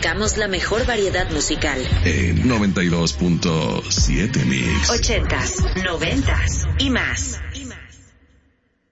Buscamos la mejor variedad musical. 92.7 Mix. 80s, 90s y más.